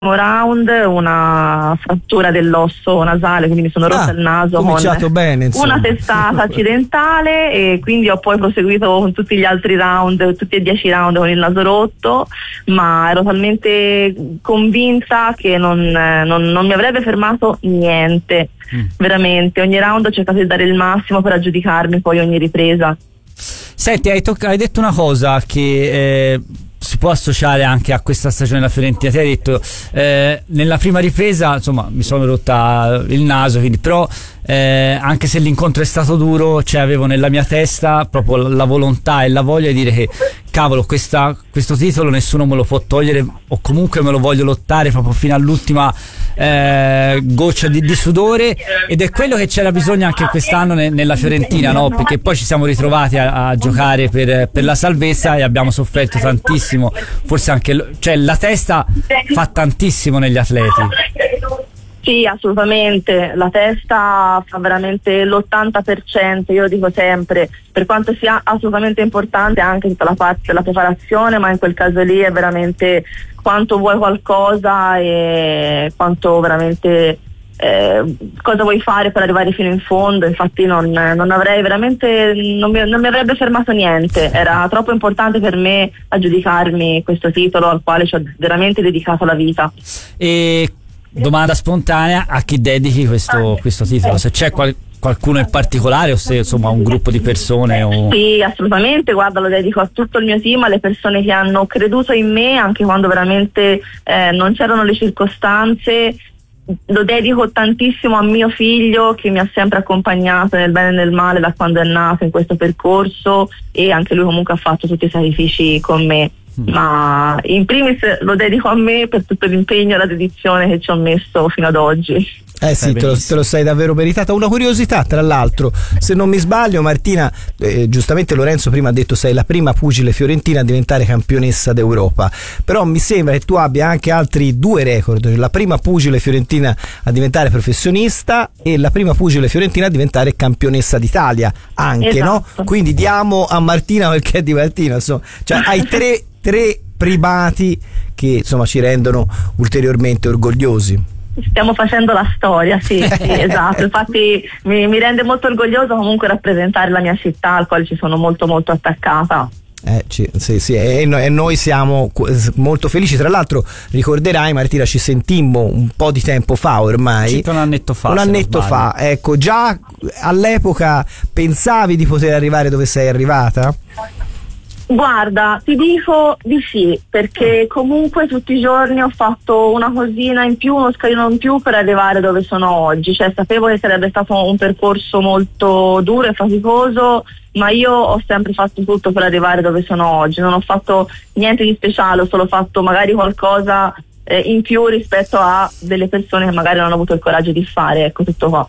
round una frattura dell'osso nasale, quindi mi sono rotta il naso con bene, una testata accidentale, e quindi ho poi proseguito con tutti gli altri round, tutti e 10 round con il naso rotto, ma ero talmente convinta che non mi avrebbe fermato niente, veramente. Ogni round ho cercato di dare il massimo per aggiudicarmi poi ogni ripresa. Senti, hai detto una cosa che si può associare anche a questa stagione della Fiorentina. Ti hai detto nella prima ripresa insomma mi sono rotta il naso, quindi però anche se l'incontro è stato duro, avevo nella mia testa proprio la volontà e la voglia di dire che cavolo, questo titolo nessuno me lo può togliere, o comunque me lo voglio lottare proprio fino all'ultima goccia di sudore, ed è quello che c'era bisogno anche quest'anno nella Fiorentina, no? Perché poi ci siamo ritrovati a giocare per la salvezza e abbiamo sofferto tantissimo, forse anche la testa fa tantissimo negli atleti. Sì, assolutamente, la testa fa veramente l'80%, io dico sempre, per quanto sia assolutamente importante anche tutta la parte della preparazione, ma in quel caso lì è veramente quanto vuoi qualcosa e quanto veramente cosa vuoi fare per arrivare fino in fondo. Infatti non avrei veramente, non mi avrebbe fermato niente, era troppo importante per me aggiudicarmi questo titolo al quale ci ho veramente dedicato la vita. E domanda spontanea, a chi dedichi questo titolo? Se c'è qualcuno in particolare, o se insomma un gruppo di persone Sì, assolutamente, guarda, lo dedico a tutto il mio team, alle persone che hanno creduto in me anche quando veramente non c'erano le circostanze. Lo dedico tantissimo a mio figlio, che mi ha sempre accompagnato nel bene e nel male da quando è nato in questo percorso, e anche lui comunque ha fatto tutti i sacrifici con me. Ma in primis lo dedico a me per tutto l'impegno e la dedizione che ci ho messo fino ad oggi. Sì, te lo sei davvero meritata. Una curiosità, tra l'altro, se non mi sbaglio, Martina, giustamente Lorenzo prima ha detto sei la prima pugile fiorentina a diventare campionessa d'Europa, però mi sembra che tu abbia anche altri 2 record: la prima pugile fiorentina a diventare professionista e la prima pugile fiorentina a diventare campionessa d'Italia anche, esatto. No? Quindi diamo a Martina quel che è di Martina, insomma, hai tre primati che insomma ci rendono ulteriormente orgogliosi. Stiamo facendo la storia, sì, esatto. Infatti mi rende molto orgoglioso comunque rappresentare la mia città, al quale ci sono molto molto attaccata. Sì, e noi siamo molto felici. Tra l'altro ricorderai, Martina, ci sentimmo un po' di tempo fa ormai, circa un annetto fa, ecco, già all'epoca pensavi di poter arrivare dove sei arrivata? Guarda, ti dico di sì, perché comunque tutti i giorni ho fatto una cosina in più, uno scalino in più per arrivare dove sono oggi. Sapevo che sarebbe stato un percorso molto duro e faticoso, ma io ho sempre fatto tutto per arrivare dove sono oggi. Non ho fatto niente di speciale, ho solo fatto magari qualcosa in più rispetto a delle persone che magari non hanno avuto il coraggio di fare. Ecco, tutto qua.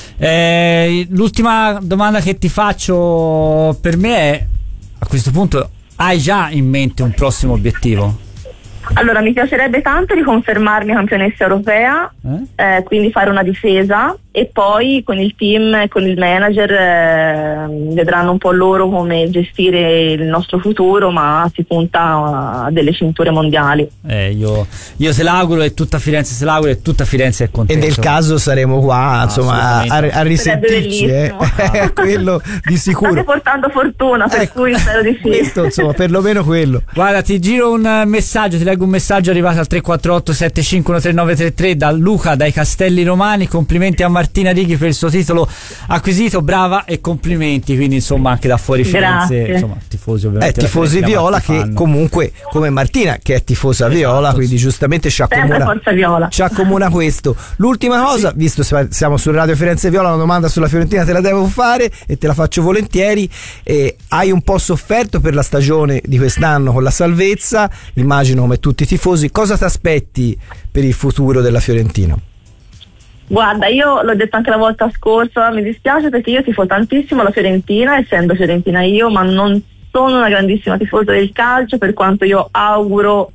L'ultima domanda che ti faccio per me è: a questo punto hai già in mente un prossimo obiettivo? Allora, mi piacerebbe tanto riconfermarmi campionessa europea, quindi fare una difesa, e poi con il team e con il manager vedranno un po' loro come gestire il nostro futuro, ma si punta a delle cinture mondiali. Io se l'auguro, e tutta Firenze se l'auguro, e tutta Firenze è contenta. E nel caso saremo qua insomma a risentirci, quello di sicuro. State portando fortuna, per cui spero di sì. Questo, insomma, perlomeno quello. Guarda, ti giro un messaggio, ti leggo un messaggio arrivato al 348 75 13933 da Luca dai Castelli Romani. Complimenti a Martina Righi per il suo titolo acquisito, brava, e complimenti, quindi insomma anche da fuori Firenze, insomma tifosi ovviamente tifosi viola, che comunque come Martina che è tifosa viola, quindi giustamente ci accomuna questo. L'ultima cosa, visto siamo su Radio Firenze Viola, una domanda sulla Fiorentina te la devo fare e te la faccio volentieri. Hai un po' sofferto per la stagione di quest'anno con la salvezza, immagino come tutti i tifosi. Cosa ti aspetti per il futuro della Fiorentina? Guarda, io l'ho detto anche la volta scorsa, mi dispiace perché io tifo tantissimo la Fiorentina, essendo fiorentina io, ma non sono una grandissima tifosa del calcio, per quanto io auguro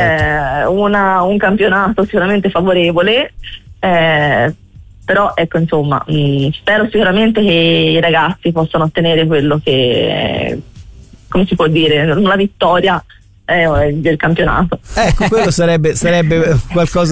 un campionato sicuramente favorevole, però ecco, insomma, spero sicuramente che i ragazzi possano ottenere quello che, come si può dire, una vittoria del campionato. Ecco, quello sarebbe qualcosa